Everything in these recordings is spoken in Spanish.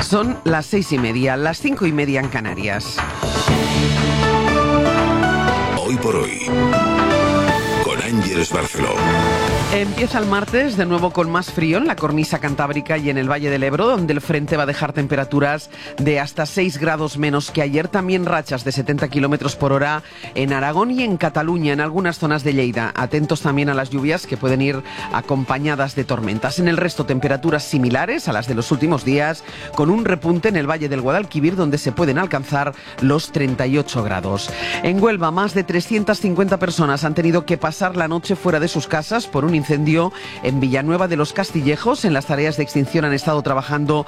Son las 6:30, las 5:30 en Canarias. Hoy por hoy, con Ángeles Barceló. Empieza el martes de nuevo con más frío en la cornisa cantábrica y en el Valle del Ebro, donde el frente va a dejar temperaturas de hasta 6 grados menos que ayer. También rachas de 70 kilómetros por hora en Aragón y en Cataluña, en algunas zonas de Lleida. Atentos también a las lluvias que pueden ir acompañadas de tormentas. En el resto, temperaturas similares a las de los últimos días, con un repunte en el Valle del Guadalquivir, donde se pueden alcanzar los 38 grados. En Huelva, más de 350 personas han tenido que pasar la noche fuera de sus casas por un incendio en Villanueva de los Castillejos. En las tareas de extinción han estado trabajando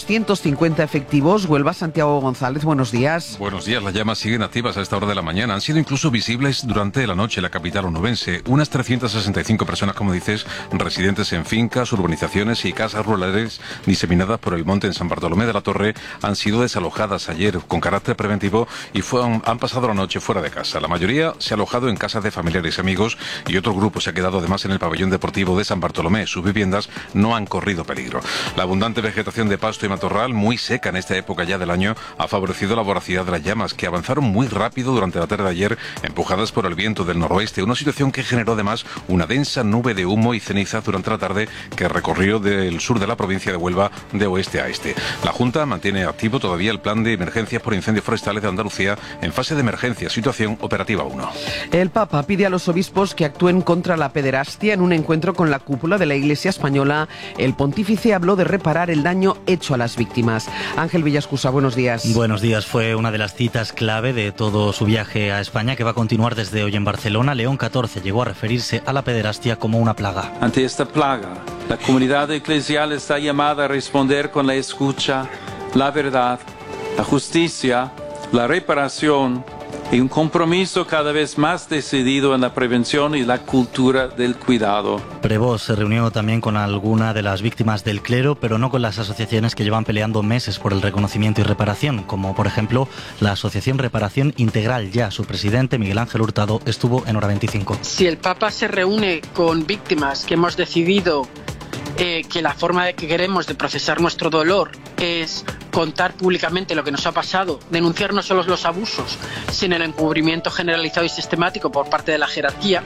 250 efectivos. Huelva, Santiago González, buenos días. Buenos días, las llamas siguen activas a esta hora de la mañana. Han sido incluso visibles durante la noche en la capital onubense. Unas 365 personas, como dices, residentes en fincas, urbanizaciones y casas rurales diseminadas por el monte en San Bartolomé de la Torre, han sido desalojadas ayer con carácter preventivo y han pasado la noche fuera de casa. La mayoría se ha alojado en casas de familiares y amigos y otro grupo se ha quedado además en el pabellón deportivo de San Bartolomé. Sus viviendas no han corrido peligro. La abundante vegetación de pasto y matorral, muy seca en esta época ya del año, ha favorecido la voracidad de las llamas, que avanzaron muy rápido durante la tarde de ayer, empujadas por el viento del noroeste, una situación que generó además una densa nube de humo y ceniza durante la tarde que recorrió del sur de la provincia de Huelva de oeste a este. La Junta mantiene activo todavía el plan de emergencias por incendios forestales de Andalucía en fase de emergencia, situación operativa 1. El Papa pide a los obispos que actúen contra la pederastia. En un encuentro con la cúpula de la Iglesia española, el pontífice habló de reparar el daño hecho a las víctimas. Ángel Villascusa, buenos días. Buenos días. Fue una de las citas clave de todo su viaje a España, que va a continuar desde hoy en Barcelona. León XIV llegó a referirse a la pederastia como una plaga. Ante esta plaga, la comunidad eclesial está llamada a responder con la escucha, la verdad, la justicia, la reparación y un compromiso cada vez más decidido en la prevención y la cultura del cuidado. Prevost se reunió también con alguna de las víctimas del clero, pero no con las asociaciones que llevan peleando meses por el reconocimiento y reparación, como por ejemplo la Asociación Reparación Integral. Ya su presidente, Miguel Ángel Hurtado, estuvo en Hora 25. Si el Papa se reúne con víctimas que hemos decidido que la forma de que queremos de procesar nuestro dolor es contar públicamente lo que nos ha pasado, denunciar no solo los abusos, sino el encubrimiento generalizado y sistemático por parte de la jerarquía,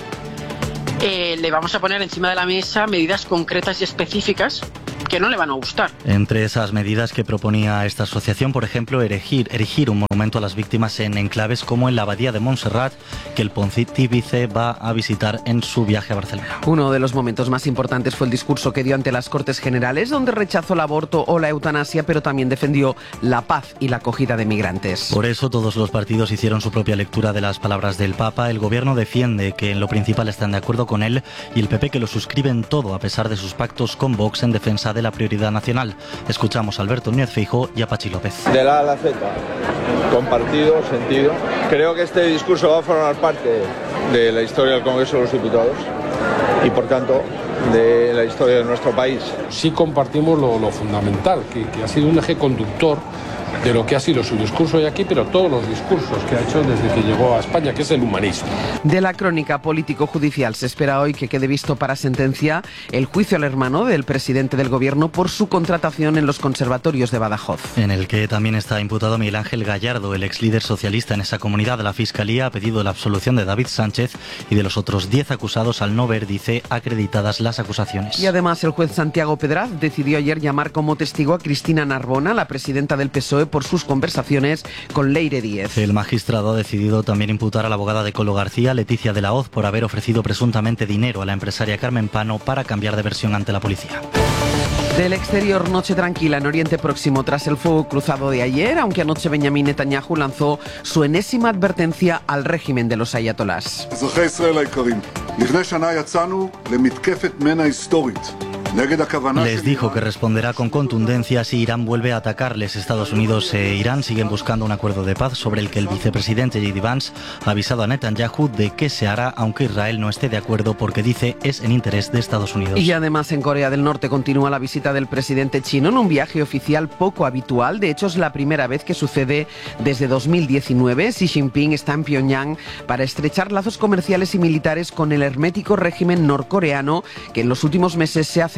le vamos a poner encima de la mesa medidas concretas y específicas que no le van a gustar. Entre esas medidas que proponía esta asociación, por ejemplo, erigir un monumento a las víctimas en enclaves como en la Abadía de Montserrat, que el pontífice va a visitar en su viaje a Barcelona. Uno de los momentos más importantes fue el discurso que dio ante las Cortes Generales, donde rechazó el aborto o la eutanasia, pero también defendió la paz y la acogida de migrantes. Por eso todos los partidos hicieron su propia lectura de las palabras del Papa. El Gobierno defiende que en lo principal están de acuerdo con él y el PP que lo suscribe en todo, a pesar de sus pactos con Vox en defensa de la prioridad nacional. Escuchamos a Alberto Núñez Feijóo y a Pachi López. De la A a la Z, compartido, sentido. Creo que este discurso va a formar parte de la historia del Congreso de los Diputados y, por tanto, de la historia de nuestro país. Sí compartimos lo fundamental, que ha sido un eje conductor de lo que ha sido su discurso hoy aquí, pero todos los discursos que ha hecho desde que llegó a España, que es el humanismo. De la crónica político-judicial se espera hoy que quede visto para sentencia el juicio al hermano del presidente del Gobierno por su contratación en los conservatorios de Badajoz. En el que también está imputado Miguel Ángel Gallardo, el ex líder socialista en esa comunidad. La Fiscalía ha pedido la absolución de David Sánchez y de los otros 10 acusados al no ver, dice, acreditadas las acusaciones. Y además el juez Santiago Pedraz decidió ayer llamar como testigo a Cristina Narbona, la presidenta del PSOE, por sus conversaciones con Leire Díez. El magistrado ha decidido también imputar a la abogada de Colo García, Leticia de la Hoz, por haber ofrecido presuntamente dinero a la empresaria Carmen Pano para cambiar de versión ante la policía. Del exterior, noche tranquila en Oriente Próximo tras el fuego cruzado de ayer, aunque anoche Benjamin Netanyahu lanzó su enésima advertencia al régimen de los ayatolás. Les dijo que responderá con contundencia si Irán vuelve a atacarles. Estados Unidos e Irán siguen buscando un acuerdo de paz sobre el que el vicepresidente J.D. Vance ha avisado a Netanyahu de que se hará aunque Israel no esté de acuerdo, porque dice es en interés de Estados Unidos. Y además en Corea del Norte continúa la visita del presidente chino en un viaje oficial poco habitual. De hecho es la primera vez que sucede desde 2019. Xi Jinping está en Pyongyang para estrechar lazos comerciales y militares con el hermético régimen norcoreano, que en los últimos meses se ha acercado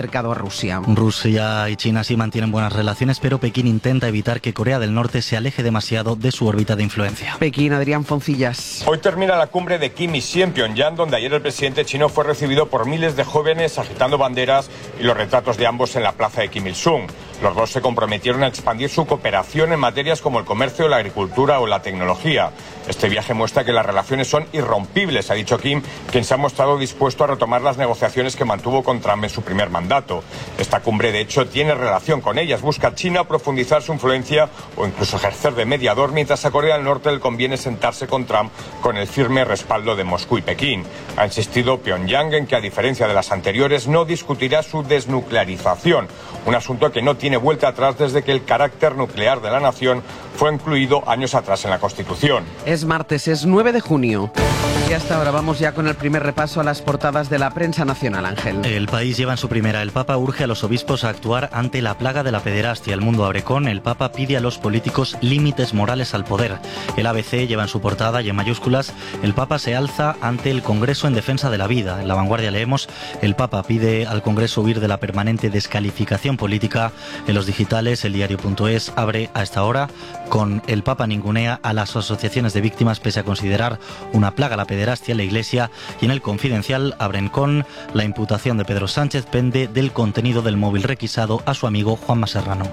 acercado a Rusia. Rusia y China sí mantienen buenas relaciones, pero Pekín intenta evitar que Corea del Norte se aleje demasiado de su órbita de influencia. Pekín, Adrián Foncillas. Hoy termina la cumbre de Kim y Xi en Pyongyang, donde ayer el presidente chino fue recibido por miles de jóvenes agitando banderas y los retratos de ambos en la plaza de Kim Il-sung. Los dos se comprometieron a expandir su cooperación en materias como el comercio, la agricultura o la tecnología. Este viaje muestra que las relaciones son irrompibles, ha dicho Kim, quien se ha mostrado dispuesto a retomar las negociaciones que mantuvo con Trump en su primer mandato. Esta cumbre, de hecho, tiene relación con ellas. Busca a China profundizar su influencia o incluso ejercer de mediador, mientras a Corea del Norte le conviene sentarse con Trump con el firme respaldo de Moscú y Pekín. Ha insistido Pyongyang en que, a diferencia de las anteriores, no discutirá su desnuclearización, un asunto que no tiene vuelta atrás desde que el carácter nuclear de la nación fue incluido años atrás en la Constitución. Es martes, es 9 de junio. Y hasta ahora vamos ya con el primer repaso a las portadas de la prensa nacional, Ángel. El País lleva en su primera: el Papa urge a los obispos a actuar ante la plaga de la pederastia. El Mundo abre con: el Papa pide a los políticos límites morales al poder. El ABC lleva en su portada y en mayúsculas: el Papa se alza ante el Congreso en defensa de la vida. En La Vanguardia leemos: el Papa pide al Congreso huir de la permanente descalificación política. En los digitales, el diario.es abre a esta hora con: el Papa ningunea a las asociaciones de víctimas pese a considerar una plaga la pederastia en la Iglesia. Y en el Confidencial abren con: la imputación de Pedro Sánchez pende del contenido del móvil requisado a su amigo Juanma Serrano.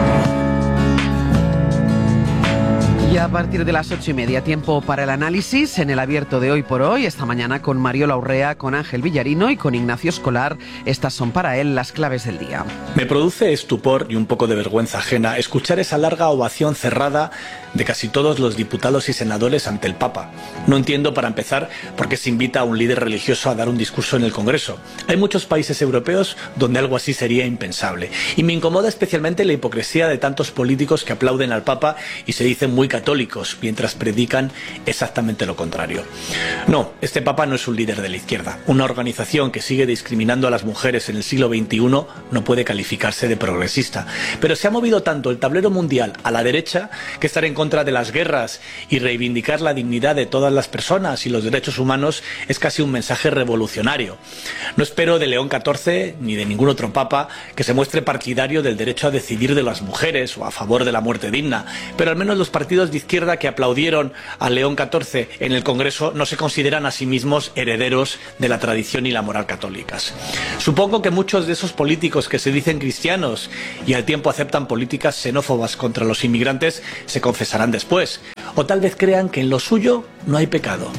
Y a partir de las 8:30, tiempo para el análisis en el abierto de Hoy por Hoy. Esta mañana con Mariola Urrea, con Ángel Villarino y con Ignacio Escolar. Estas son para él las claves del día. Me produce estupor y un poco de vergüenza ajena escuchar esa larga ovación cerrada de casi todos los diputados y senadores ante el Papa. No entiendo, para empezar, por qué se invita a un líder religioso a dar un discurso en el Congreso. Hay muchos países europeos donde algo así sería impensable. Y me incomoda especialmente la hipocresía de tantos políticos que aplauden al Papa y se dicen muy católicos, mientras predican exactamente lo contrario. No, este Papa no es un líder de la izquierda. Una organización que sigue discriminando a las mujeres en el siglo XXI no puede calificarse de progresista. Pero se ha movido tanto el tablero mundial a la derecha que estar en contra de las guerras y reivindicar la dignidad de todas las personas y los derechos humanos es casi un mensaje revolucionario. No espero de León XIV ni de ningún otro Papa que se muestre partidario del derecho a decidir de las mujeres o a favor de la muerte digna, pero al menos los partidos de izquierda que aplaudieron a León XIV en el Congreso no se consideran a sí mismos herederos de la tradición y la moral católicas. Supongo que muchos de esos políticos que se dicen cristianos y al tiempo aceptan políticas xenófobas contra los inmigrantes se confesarán después, o tal vez crean que en lo suyo no hay pecado.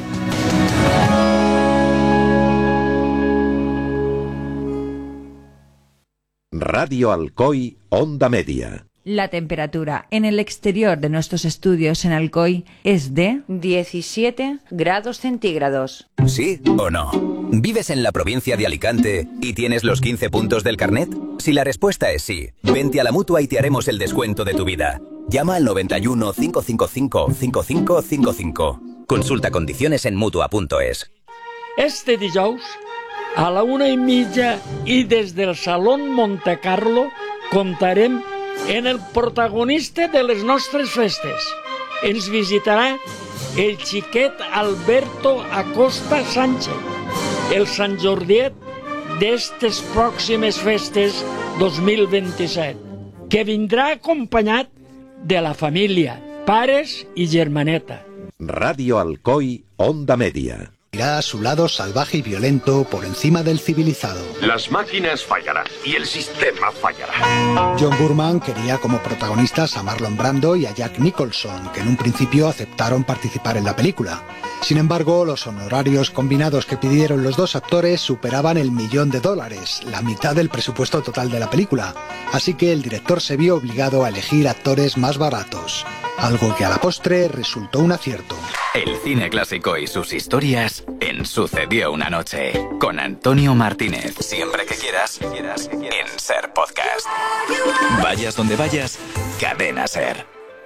Radio Alcoy, Onda Media. La temperatura en el exterior de nuestros estudios en Alcoy es de 17 grados centígrados. ¿Sí o no? ¿Vives en la provincia de Alicante y tienes los 15 puntos del carnet? Si la respuesta es sí, vente a la Mutua y te haremos el descuento de tu vida. Llama al 91 555 5555. Consulta condiciones en Mutua.es. Este dijous, a la 1:30 i des del Salón Monte Carlo, contarem en el protagonista de les nostres festes. Ens visitarà el xiquet Alberto Acosta Sánchez, el Sant Jordiet d'estes pròximes festes 2027, que vindrà acompanyat de la família, pares i germaneta. Radio Alcoy, Onda Media. Irá a su lado salvaje y violento por encima del civilizado. Las máquinas fallarán y el sistema fallará. John Boorman quería como protagonistas a Marlon Brando y a Jack Nicholson, que en un principio aceptaron participar en la película. Sin embargo, los honorarios combinados que pidieron los dos actores superaban el $1.000.000, la mitad del presupuesto total de la película. Así que el director se vio obligado a elegir actores más baratos, algo que a la postre resultó un acierto. El cine clásico y sus historias en Sucedió una noche, con Antonio Martínez. Siempre que quieras, en Ser Podcast. Vayas donde vayas, Cadena Ser.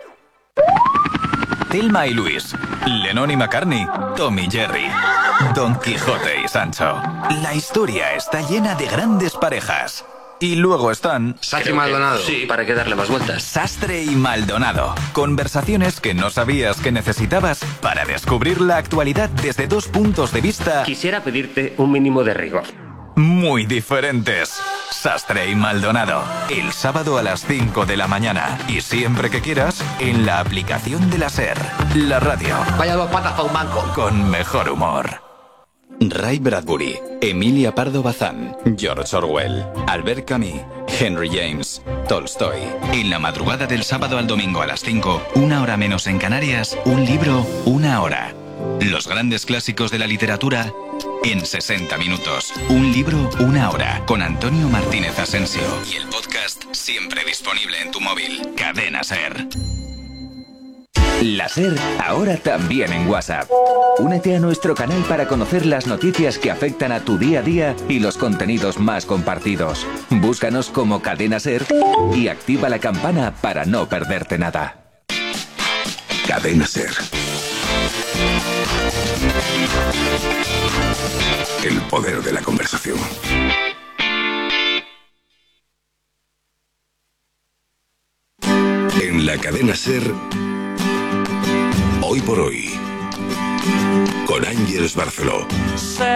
Thelma y Luis, Lennon y McCartney, Tom y Jerry, Don Quijote y Sancho. La historia está llena de grandes parejas. Y luego están... Sastre y Maldonado. Sí, ¿para qué darle más vueltas? Sastre y Maldonado. Conversaciones que no sabías que necesitabas para descubrir la actualidad desde dos puntos de vista... Quisiera pedirte un mínimo de rigor. Muy diferentes. Sastre y Maldonado. El sábado a las 5 de la mañana. Y siempre que quieras, en la aplicación de la SER. La radio. Vaya dos patas para un banco. Con mejor humor. Ray Bradbury, Emilia Pardo Bazán, George Orwell, Albert Camus, Henry James, Tolstoy. En la madrugada del sábado al domingo a las 5, 1 hora menos en Canarias, un libro, 1 hora. Los grandes clásicos de la literatura en 60 minutos. Un libro, 1 hora. Con Antonio Martínez Asensio. Y el podcast siempre disponible en tu móvil. Cadena SER. La SER, ahora también en WhatsApp. Únete a nuestro canal para conocer las noticias que afectan a tu día a día y los contenidos más compartidos. Búscanos como Cadena SER y activa la campana para no perderte nada. Cadena SER. El poder de la conversación. En la Cadena SER, Hoy por Hoy, con Ángeles Barceló.